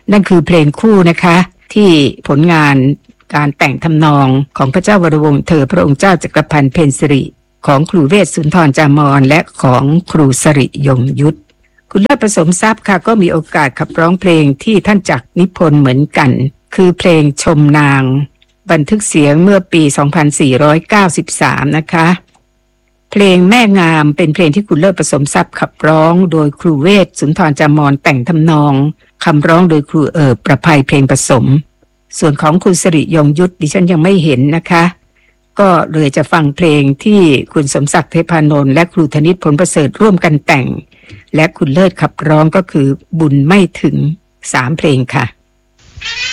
นั่นคือเพลงคู่นะคะที่ผลงานการแต่งทำนองของพระเจ้าวรวงศ์เธอพระองค์เจ้าจักรพันธ์เพ็ญสิริของครูเวชสุนทรจามรและของครูสริยงยุทธคุณเลิศผสมทรัพย์ค่ะก็มีโอกาสขับร้องเพลงที่ท่านจักรนิพนธ์เหมือนกันคือเพลงชมนางบันทึกเสียงเมื่อปี 2493 นะคะเพลงแม่งามเป็นเพลงที่คุณเลิศผสมทรัพย์ขับร้องโดยครูเวชสุนทรจามรแต่งทำนองคำร้องโดยครูประภัยเพลงผสมส่วนของคุณสริยงยุทธดิฉันยังไม่เห็นนะคะก็เลยจะฟังเพลงที่คุณสมศักดิ์เทพานนท์และครูธนิตผลประเสริฐร่วมกันแต่งและคุณเลิศขับร้องก็คือบุญไม่ถึง3 เพลงค่ะ